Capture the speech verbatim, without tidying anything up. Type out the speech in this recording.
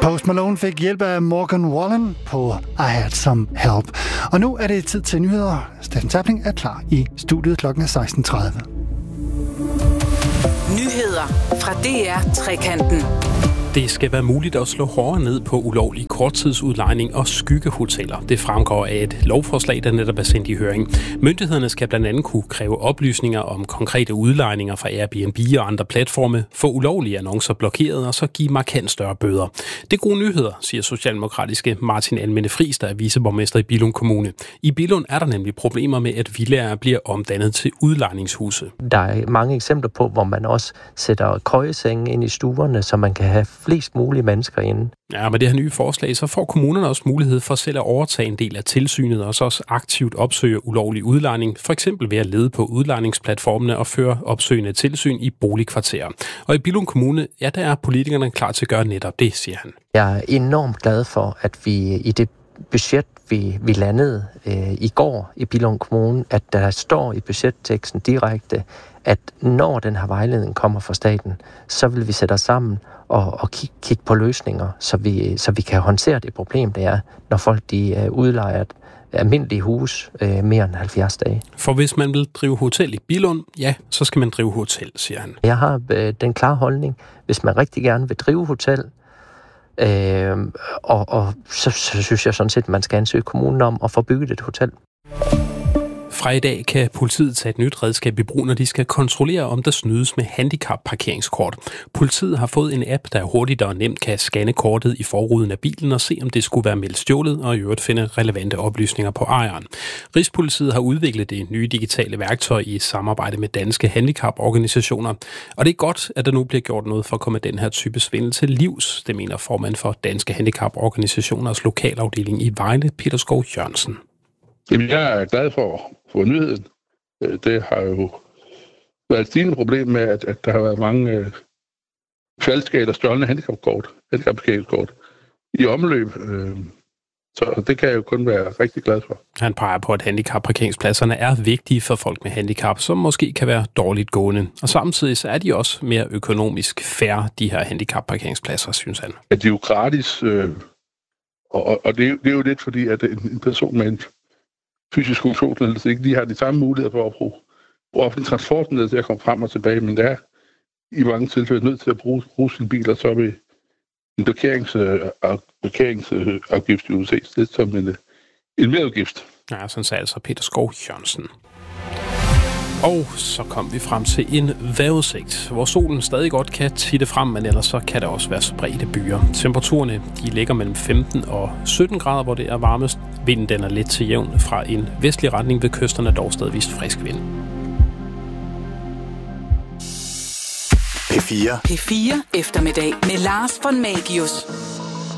Post Malone fik hjælp af Morgan Wallen på I Had Some Help. Og nu er det tid til nyheder. Steffen Sapling er klar i studiet klokken seksten tredive. Nyheder fra D R Trekanten. Det skal være muligt at slå hårdere ned på ulovlig korttidsudlejning og skyggehoteller. Det fremgår af et lovforslag, der netop er sendt i høring. Myndighederne skal blandt andet kunne kræve oplysninger om konkrete udlejninger fra Airbnb og andre platforme, få ulovlige annoncer blokeret og så give markant større bøder. Det er gode nyheder, siger socialdemokratiske Martin Alminde Friis, der er viceborgmester i Billund Kommune. I Billund er der nemlig problemer med, at villaer bliver omdannet til udlejningshuse. Der er mange eksempler på, hvor man også sætter køjesenge ind i stuerne, så man kan have flest mulige mennesker inde. Ja, med det her nye forslag, så får kommunerne også mulighed for selv at overtage en del af tilsynet og så også aktivt opsøge ulovlig udlejning, for eksempel ved at lede på udlejningsplatformene og føre opsøgende tilsyn i boligkvarterer. Og i Billund Kommune, ja, der er politikerne klar til at gøre netop det, siger han. Jeg er enormt glad for, at vi i det budget, vi, vi landede øh, i går i Billund Kommune, at der står i budgetteksten direkte, at når den her vejledning kommer fra staten, så vil vi sætte os sammen og, og kigge kig på løsninger, så vi, så vi kan håndtere det problem, det er, når folk de uh, udlejer et almindeligt hus uh, mere end halvfjerds dage. For hvis man vil drive hotel i Billund, ja, så skal man drive hotel, siger han. Jeg har uh, den klare holdning, hvis man rigtig gerne vil drive hotel, uh, og, og så, så synes jeg sådan set, at man skal ansøge kommunen om at få bygget et hotel. Fra i dag kan politiet tage et nyt redskab i brug, når de skal kontrollere, om der snydes med handicap-parkeringskort. Politiet har fået en app, der hurtigt og nemt kan scanne kortet i forruden af bilen og se, om det skulle være meldt stjålet, og i øvrigt finde relevante oplysninger på ejeren. Rigspolitiet har udviklet det nye digitale værktøj i samarbejde med danske handicaporganisationer. Og det er godt, at der nu bliver gjort noget for at komme den her type svindel til livs, det mener formand for Danske Handicaporganisationers lokalafdeling i Vejle, Peter Skov Jørgensen. Jamen, jeg er glad for, for nyheden. Det har jo været et stigende problem med, at, at der har været mange øh, falske eller stjålne handicapkort, handicapparkeringskort i omløb. Øh, så det kan jeg jo kun være rigtig glad for. Han peger på, at handicapparkeringspladserne er vigtige for folk med handicap, som måske kan være dårligt gående. Og samtidig så er de også mere økonomisk fair, de her handicapparkeringspladser, synes han. At de er jo gratis, øh, og, og det, er, det er jo lidt fordi, at en, en person med en fysisk funktionsnedsættelse ikke lige har de samme muligheder for at bruge offentlig transportmiddel til at komme frem og tilbage, men der er i mange tilfælde nødt til at bruge, bruge sine biler, så vil en parkeringsafgift jo ses lidt som en, en merudgift. Ja, sådan sagde altså Peter Skov Jørgensen. Og så kom vi frem til en vejrudsigt, hvor solen stadig godt kan titte frem, men ellers så kan der også være spredte byer. Temperaturerne de ligger mellem femten og sytten grader, hvor det er varmest. Vinden den er lidt til jævn fra en vestlig retning, ved kysterne dog stadigvis frisk vind. P fire. P fire eftermiddag med Lars von Magius.